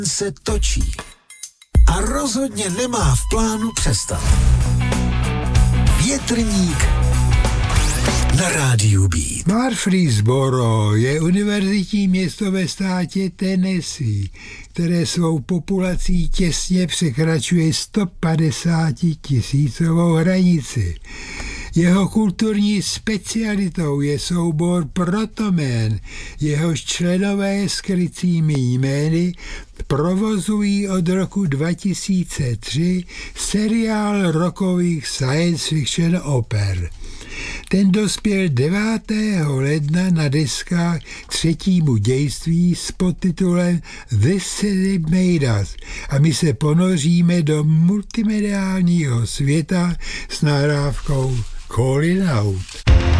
se točí a rozhodně nemá v plánu přestat. Větrník na rádiu Beat. Murfreesboro je univerzitní město ve státě Tennessee, které svou populací těsně překračuje 150 000 hranici. Jeho kulturní specialitou je soubor Protomen, jehož členové s krycími jmény provozují od roku 2003 seriál rockových science fiction oper. Ten dospěl 9. ledna na deskách k 3. dějství s podtitulem This City Made Us a my se ponoříme do multimediálního světa s nahrávkou Call It Out.